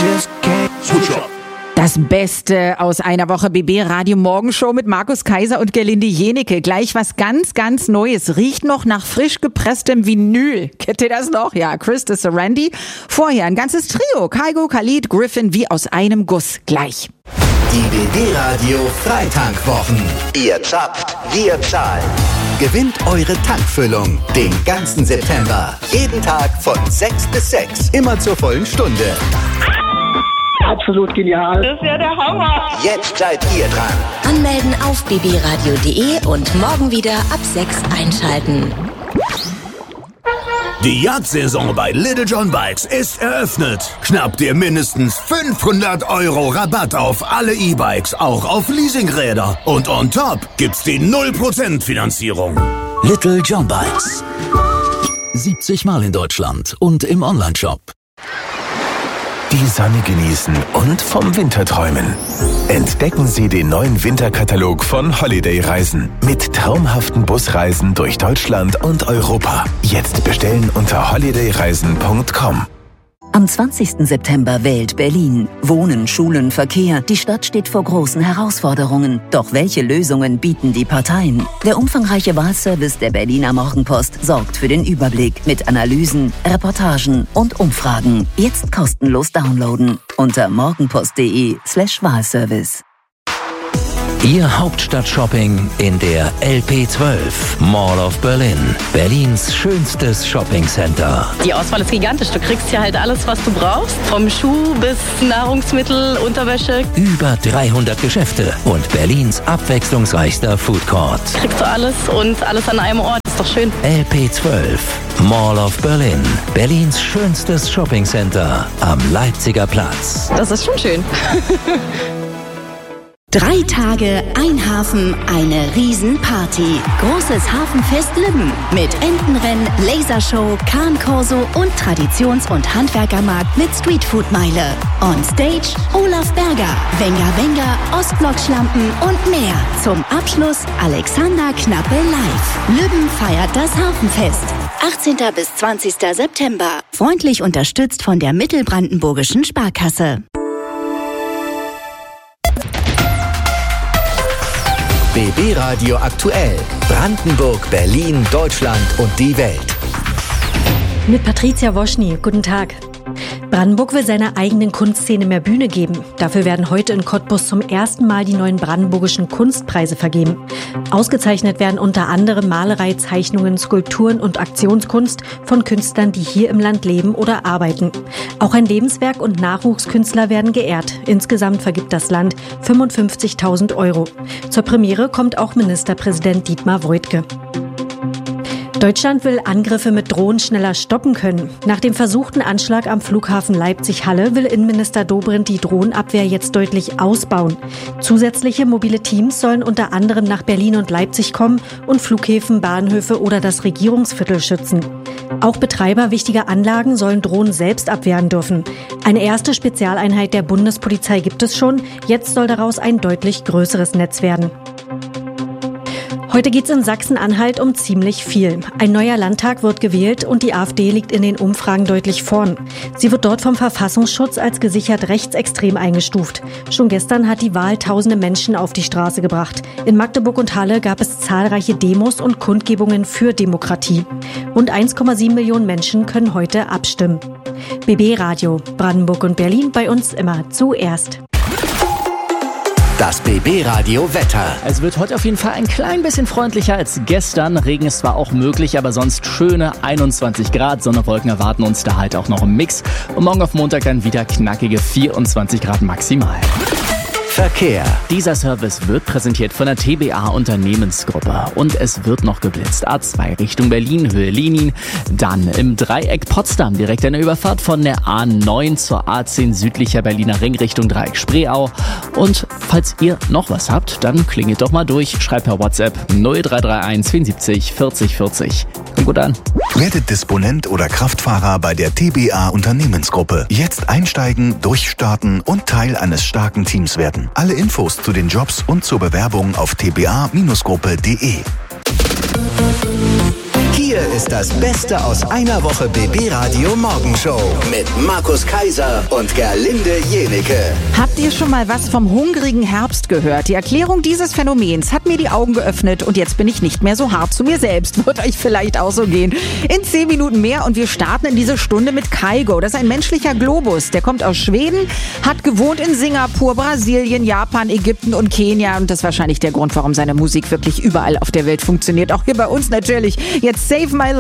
Switch up. Das Beste aus einer Woche BB Radio Morgenshow mit Markus Kaiser und Gerlinde Jenecke. Gleich was ganz, ganz Neues. Riecht noch nach frisch gepresstem Vinyl. Kennt ihr das noch? Ja, Chris de Randy. Vorher ein ganzes Trio. Kygo, Khalid, Griffin wie aus einem Guss. Gleich. Die BB Radio Freitankwochen. Ihr zappt, wir zahlen. Gewinnt eure Tankfüllung den ganzen September. Jeden Tag von 6 bis 6. Immer zur vollen Stunde. Absolut genial. Das ist ja der Hammer. Jetzt seid ihr dran. Anmelden auf bbradio.de und morgen wieder ab 6 einschalten. Die Jagdsaison bei Little John Bikes ist eröffnet. Schnapp dir mindestens 500 € Rabatt auf alle E-Bikes, auch auf Leasingräder. Und on top gibt's die 0% Finanzierung. Little John Bikes. 70 Mal in Deutschland und im Onlineshop. Die Sonne genießen und vom Winter träumen. Entdecken Sie den neuen Winterkatalog von Holiday Reisen mit traumhaften Busreisen durch Deutschland und Europa. Jetzt bestellen unter holidayreisen.com. Am 20. September wählt Berlin. Wohnen, Schulen, Verkehr. Die Stadt steht vor großen Herausforderungen. Doch welche Lösungen bieten die Parteien? Der umfangreiche Wahlservice der Berliner Morgenpost sorgt für den Überblick mit Analysen, Reportagen und Umfragen. Jetzt kostenlos downloaden unter morgenpost.de/Wahlservice. Ihr Hauptstadt-Shopping in der LP12 Mall of Berlin. Berlins schönstes Shoppingcenter. Die Auswahl ist gigantisch. Du kriegst hier halt alles, was du brauchst. Vom Schuh bis Nahrungsmittel, Unterwäsche. Über 300 Geschäfte und Berlins abwechslungsreichster Food Court. Kriegst du alles und alles an einem Ort. Ist doch schön. LP12 Mall of Berlin. Berlins schönstes Shoppingcenter am Leipziger Platz. Das ist schon schön. 3 Tage, ein Hafen, eine Riesenparty. Großes Hafenfest Lübben mit Entenrennen, Lasershow, Kahnkorso und Traditions- und Handwerkermarkt mit Streetfood-Meile. On Stage Olaf Berger, Wenger Wenger, Ostblock-Schlampen und mehr. Zum Abschluss Alexander Knappe live. Lübben feiert das Hafenfest. 18. bis 20. September. Freundlich unterstützt von der Mittelbrandenburgischen Sparkasse. BB Radio aktuell. Brandenburg, Berlin, Deutschland und die Welt. Mit Patricia Woschny. Guten Tag. Brandenburg will seiner eigenen Kunstszene mehr Bühne geben. Dafür werden heute in Cottbus zum ersten Mal die neuen brandenburgischen Kunstpreise vergeben. Ausgezeichnet werden unter anderem Malerei, Zeichnungen, Skulpturen und Aktionskunst von Künstlern, die hier im Land leben oder arbeiten. Auch ein Lebenswerk und Nachwuchskünstler werden geehrt. Insgesamt vergibt das Land 55.000 €. Zur Premiere kommt auch Ministerpräsident Dietmar Woidke. Deutschland will Angriffe mit Drohnen schneller stoppen können. Nach dem versuchten Anschlag am Flughafen Leipzig-Halle will Innenminister Dobrindt die Drohnenabwehr jetzt deutlich ausbauen. Zusätzliche mobile Teams sollen unter anderem nach Berlin und Leipzig kommen und Flughäfen, Bahnhöfe oder das Regierungsviertel schützen. Auch Betreiber wichtiger Anlagen sollen Drohnen selbst abwehren dürfen. Eine erste Spezialeinheit der Bundespolizei gibt es schon. Jetzt soll daraus ein deutlich größeres Netz werden. Heute geht es in Sachsen-Anhalt um ziemlich viel. Ein neuer Landtag wird gewählt und die AfD liegt in den Umfragen deutlich vorn. Sie wird dort vom Verfassungsschutz als gesichert rechtsextrem eingestuft. Schon gestern hat die Wahl tausende Menschen auf die Straße gebracht. In Magdeburg und Halle gab es zahlreiche Demos und Kundgebungen für Demokratie. Rund 1,7 Millionen Menschen können heute abstimmen. BB Radio, Brandenburg und Berlin, bei uns immer zuerst. Das BB Radio Wetter. Es wird heute auf jeden Fall ein klein bisschen freundlicher als gestern. Regen ist zwar auch möglich, aber sonst schöne 21 Grad. Sonne, Wolken erwarten uns da halt auch noch im Mix. Und morgen auf Montag dann wieder knackige 24 Grad maximal. Verkehr. Dieser Service wird präsentiert von der TBA Unternehmensgruppe. Und es wird noch geblitzt. A2 Richtung Berlin, Höhe Lenin. Dann im Dreieck Potsdam, direkt eine Überfahrt von der A9 zur A10 südlicher Berliner Ring Richtung Dreieck Spreeau. Und falls ihr noch was habt, dann klingelt doch mal durch. Schreibt per WhatsApp 0331 74 40 40. Kommt gut an. Werdet Disponent oder Kraftfahrer bei der TBA Unternehmensgruppe. Jetzt einsteigen, durchstarten und Teil eines starken Teams werden. Alle Infos zu den Jobs und zur Bewerbung auf tba-gruppe.de. Hier ist das Beste aus einer Woche BB Radio Morgenshow mit Markus Kaiser und Gerlinde Jenike. Habt ihr schon mal was vom hungrigen Herbst gehört? Die Erklärung dieses Phänomens hat mir die Augen geöffnet und jetzt bin ich nicht mehr so hart zu mir selbst. Wird euch vielleicht auch so gehen. In 10 Minuten mehr und wir starten in diese Stunde mit Kygo. Das ist ein menschlicher Globus. Der kommt aus Schweden, hat gewohnt in Singapur, Brasilien, Japan, Ägypten und Kenia. Und das ist wahrscheinlich der Grund, warum seine Musik wirklich überall auf der Welt funktioniert. Auch hier bei uns natürlich. Jetzt Save My